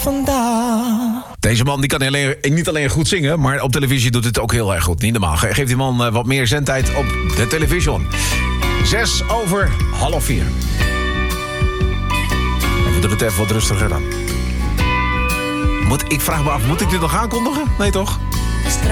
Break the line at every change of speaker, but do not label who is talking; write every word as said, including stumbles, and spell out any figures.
vandaag.
Deze man die kan alleen, niet alleen goed zingen, maar op televisie doet het ook heel erg goed. Niet normaal. Ge- Geef die man uh, wat meer zendtijd op de televisie. Zes over half vier. Even doe het even wat rustiger dan. Moet, ik vraag me af, moet ik dit nog aankondigen? Nee toch?